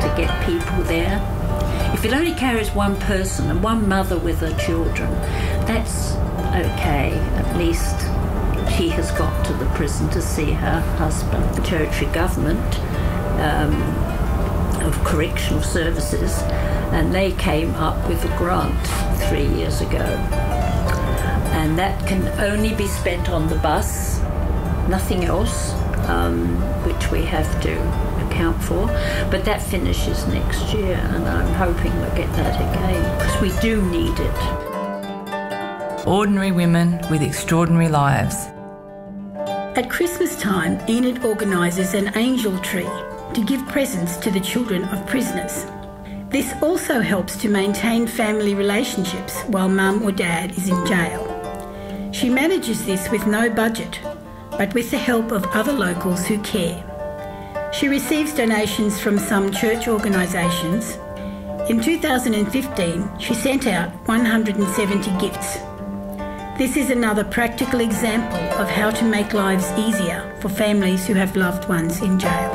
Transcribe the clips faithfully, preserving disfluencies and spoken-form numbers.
to get people there. If it only carries one person and one mother with her children, that's okay. At least she has got to the prison to see her husband. The territory government um, of Correctional Services, and they came up with a grant three years ago. And that can only be spent on the bus, nothing else, um, which we have to account for. But that finishes next year, and I'm hoping we'll get that again, because we do need it. Ordinary women with extraordinary lives. At Christmas time, Enid organises an angel tree to give presents to the children of prisoners. This also helps to maintain family relationships while mum or dad is in jail. She manages this with no budget, but with the help of other locals who care. She receives donations from some church organisations. In two thousand fifteen, she sent out one hundred seventy gifts. This is another practical example of how to make lives easier for families who have loved ones in jail.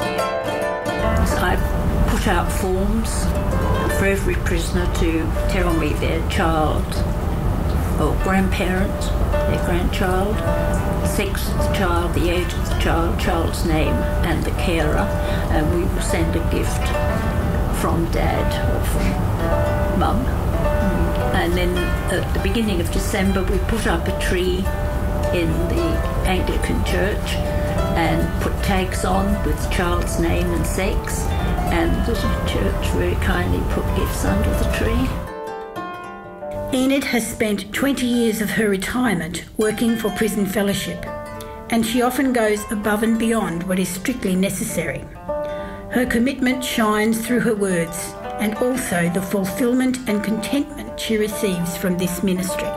I put out forms for every prisoner to tell me their child or grandparent, their grandchild, sex of the child, the age of the child, child's name and the carer, and we will send a gift from dad or from mum. And then at the beginning of December we put up a tree in the Anglican church and put tags on with the child's name and sex, and the church very kindly put gifts under the tree. Enid has spent twenty years of her retirement working for Prison Fellowship, and she often goes above and beyond what is strictly necessary. Her commitment shines through her words, and also the fulfilment and contentment she receives from this ministry.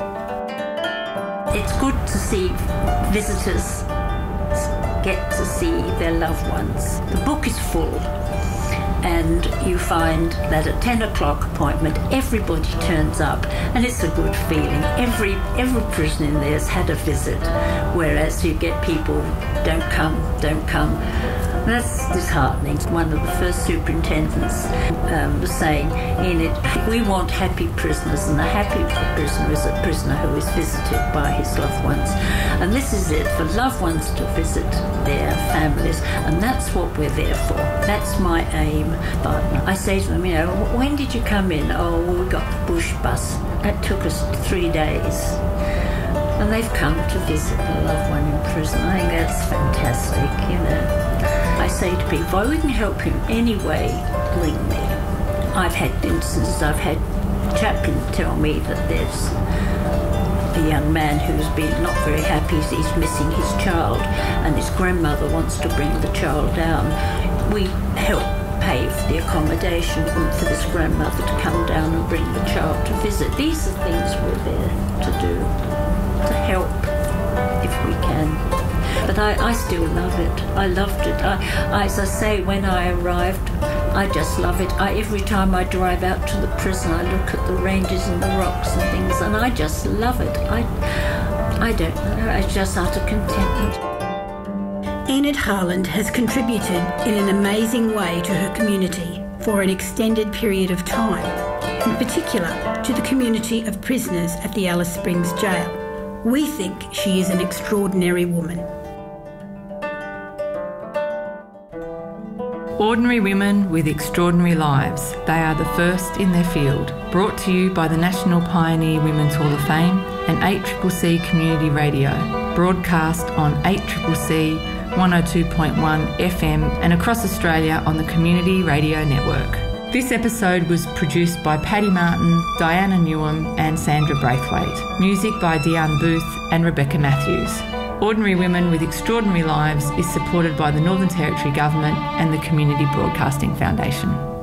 It's good to see visitors get to see their loved ones. The book is full, and you find that at ten o'clock appointment everybody turns up, and it's a good feeling. Every every prisoner in there has had a visit, whereas you get people don't come, don't come. That's disheartening. One of the first superintendents um, was saying, Enid, we want happy prisoners, and a happy prisoner is a prisoner who is visited by his loved ones. And this is it, for loved ones to visit their families, and that's what we're there for. That's my aim. But I say to them, you know, when did you come in? Oh, well, we got the bush bus. That took us three days. And they've come to visit a loved one in prison. I think that's fantastic, you know. I say to people, if we can help him any way, ring me. I've had instances, I've had chaplains tell me that there's a young man who's been not very happy, he's missing his child, and his grandmother wants to bring the child down. We help pay for the accommodation for this grandmother to come down and bring the child to visit. These are things we're there to do, to help if we can. But I, I still love it. I loved it. I, as I say, when I arrived, I just love it. I, every time I drive out to the prison, I look at the ranges and the rocks and things, and I just love it. I, I don't know. It's just utter contentment. Enid Harland has contributed in an amazing way to her community for an extended period of time, in particular to the community of prisoners at the Alice Springs Jail. We think she is an extraordinary woman. Ordinary women with extraordinary lives. They are the first in their field. Brought to you by the National Pioneer Women's Hall of Fame and eight C C C Community Radio. Broadcast on eight C C C, one oh two point one F M and across Australia on the Community Radio Network. This episode was produced by Paddy Martin, Diana Newham and Sandra Braithwaite. Music by Diane Booth and Rebecca Matthews. Ordinary Women with Extraordinary Lives is supported by the Northern Territory Government and the Community Broadcasting Foundation.